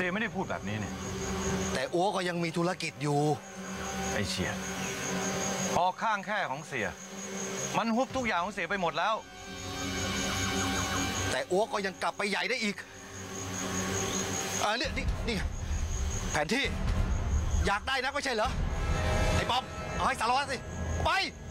ยไม่ได้พูดแบบนี้เนี่ยแต่อัวก็ยังมีธุรกิจอยู่ไอ้เสียพอข้างแค่ของเสียมันฮุบทุกอย่างของเสียไปหมดแล้วแต่อัวก็ยังกลับไปใหญ่ได้อีกนี่แผนที่อยากได้นะไม่ใช่เหรอไอ้ป๊อปเอาให้สารวัตรสิไป